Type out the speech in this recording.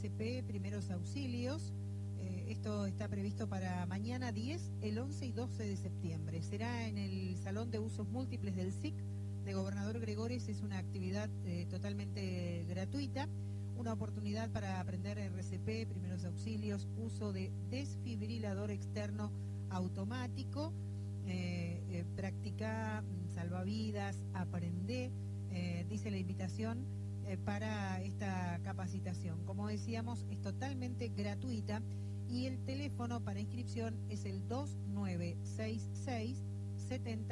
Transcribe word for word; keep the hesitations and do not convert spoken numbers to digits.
S P Primeros Auxilios. Eh, esto está previsto para mañana diez, el once y doce de septiembre. Será en el Salón de Usos Múltiples del S I C de Gobernador Gregores. Es una actividad eh, totalmente gratuita, una oportunidad para aprender R C P, primeros auxilios, uso de desfibrilador externo automático, eh, eh, practica salvavidas, aprende, eh, dice la invitación eh, para esta capacitación. Como decíamos, es totalmente gratuita y el teléfono para inscripción es el dos nueve seis seis setenta